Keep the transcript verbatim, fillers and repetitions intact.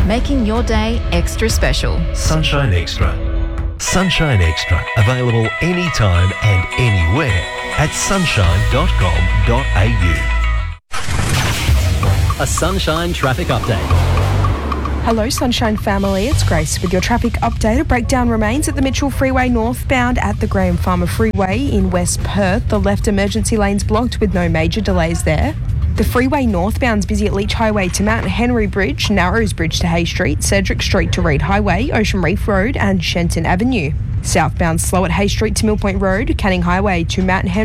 making your day extra special. Sunshine Extra. Sunshine Extra, available anytime and anywhere at sunshine dot com dot a u. A Sunshine traffic update. Hello Sunshine family, it's Grace with your traffic update. A breakdown remains at the Mitchell Freeway northbound at the Graham Farmer Freeway in West Perth. The left emergency lane's blocked with no major delays there. The freeway northbound's busy at Leach Highway to Mount Henry Bridge, Narrows Bridge to Hay Street, Cedric Street to Reed Highway, Ocean Reef Road and Shenton Avenue. Southbound slow at Hay Street to Mill Point Road, Canning Highway to Mount Henry